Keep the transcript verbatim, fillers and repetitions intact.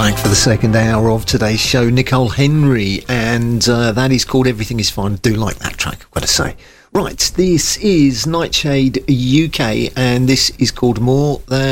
track for the second hour of today's show, Nicole Henry, and uh, that is called Everything Is Fine. I do like that track, I've got to say. Right, this is Nightshade U K, and this is called More Than